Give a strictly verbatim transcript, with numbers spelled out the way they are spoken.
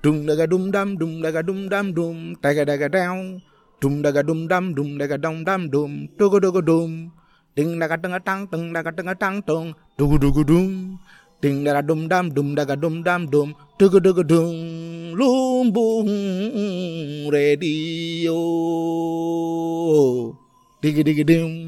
Dum daga dum dam dum daga dum dam dum daga daga down. Dum daga dum dam dum daga dum dam dum dugu dugu dum. Ding daga tengah tang teng daga tengah tang tong dugu dugu dum. Ding daga dum dam dum daga dum dam dum dugu dugu dum. Lumbung radio. Digi digi dum.